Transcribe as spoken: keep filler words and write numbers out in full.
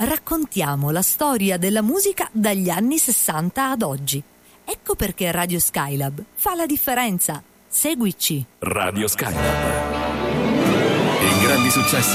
raccontiamo la storia della musica dagli anni sessanta ad oggi. Ecco perché Radio Skylab fa la differenza. Seguici. Radio Skylab. I grandi successi